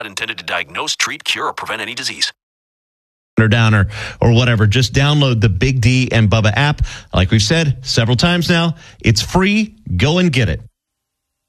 intended to diagnose, treat, cure, or prevent any disease. Or downer or whatever. Just download the Big D and Bubba app. Like we've said several times now, it's free. Go and get it.